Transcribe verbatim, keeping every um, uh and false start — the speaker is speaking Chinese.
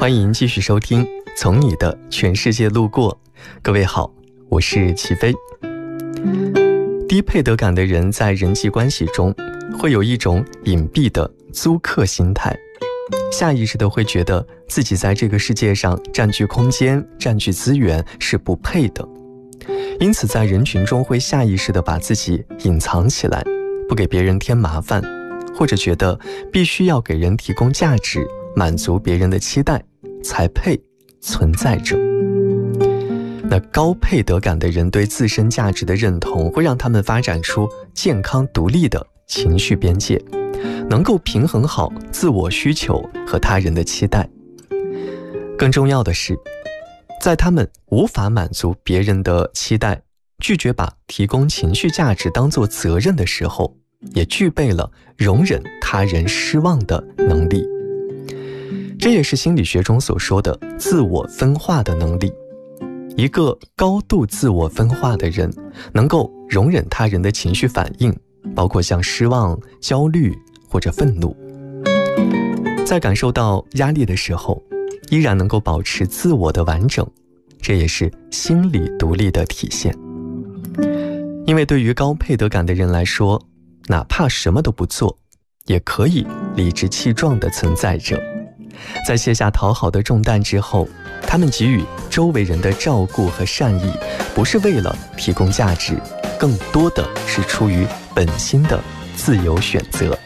欢迎继续收听《从你的全世界路过》。各位好，我是齐飞。低配得感的人在人际关系中会有一种隐蔽的租客心态，下意识的会觉得自己在这个世界上占据空间、占据资源是不配的，因此在人群中会下意识的把自己隐藏起来，不给别人添麻烦，或者觉得必须要给人提供价值，满足别人的期待才配存在着。那高配得感的人对自身价值的认同，会让他们发展出健康独立的情绪边界，能够平衡好自我需求和他人的期待。更重要的是，在他们无法满足别人的期待，拒绝把提供情绪价值当作责任的时候，也具备了容忍他人失望的能力。这也是心理学中所说的自我分化的能力。一个高度自我分化的人，能够容忍他人的情绪反应，包括像失望、焦虑或者愤怒。在感受到压力的时候，依然能够保持自我的完整，这也是心理独立的体现。因为对于高配得感的人来说，哪怕什么都不做，也可以理直气壮地存在着。在卸下讨好的重担之后，他们给予周围人的照顾和善意，不是为了提供价值，更多的是出于本心的自由选择。